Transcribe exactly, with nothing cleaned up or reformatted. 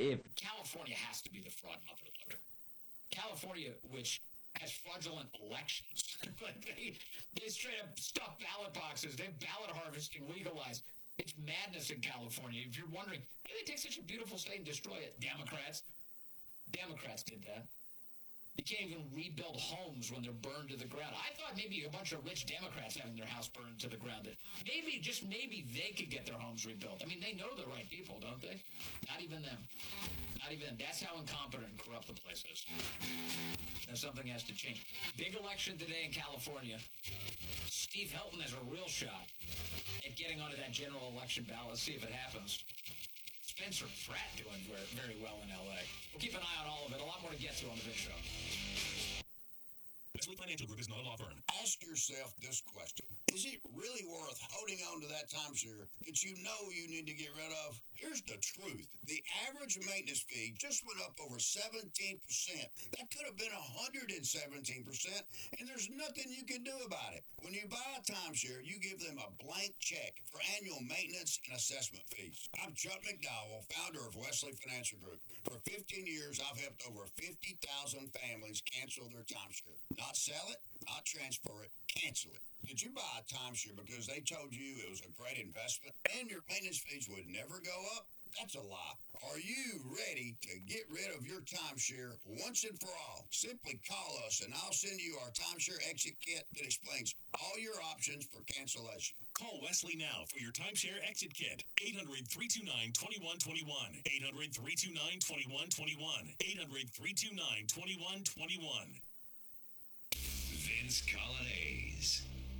if California has to be the fraud mother loader. California, which has fraudulent elections, like they, they straight up stuff ballot boxes. They have ballot harvesting legalized. It's madness in California. If you're wondering, hey, they take such a beautiful state and destroy it. Democrats, Democrats did that. They can't even rebuild homes when they're burned to the ground. I thought maybe a bunch of rich Democrats having their house burned to the ground, that maybe, just maybe, they could get their homes rebuilt. I mean, they know the right people, don't they? Not even them. Not even them. That's how incompetent and corrupt the place is. Now something has to change. Big election today in California. Steve Helton has a real shot at getting onto that general election ballot. Let's see if it happens. Spencer Pratt doing very, very well in L A. We'll keep an eye on all of it. A lot more to get to on the Big Show. Wesley Financial Group is not a law firm. Ask yourself this question. Is it really worth holding on to that timeshare that you know you need to get rid of? Here's the truth. The average maintenance fee just went up over seventeen percent. That could have been one hundred seventeen percent, and there's nothing you can do about it. When you buy a timeshare, you give them a blank check for annual maintenance and assessment fees. I'm Chuck McDowell, founder of Wesley Financial Group. For fifteen years, I've helped over fifty thousand families cancel their timeshare. Not sell it, not transfer it, cancel it. Did you buy a timeshare because they told you it was a great investment and your maintenance fees would never go up? That's a lie. Are you ready to get rid of your timeshare once and for all? Simply call us and I'll send you our timeshare exit kit that explains all your options for cancellation. Call Wesley now for your timeshare exit kit. eight hundred, three two nine, two one two one. eight hundred, three two nine, two one two one. eight hundred, three two nine, two one two one. Vince Colonnese.